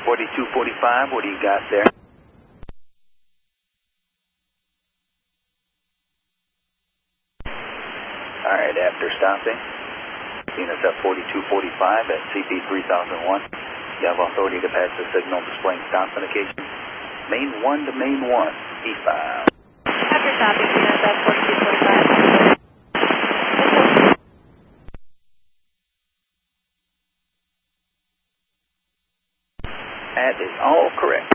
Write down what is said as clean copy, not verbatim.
4245, what do you got there? All right, after stopping, seeing us at 4245 at CP 3001. You have authority to pass the signal displaying stop indication. Main 1 to main 1, E5. After stopping, seeing us at 4245. That is all correct.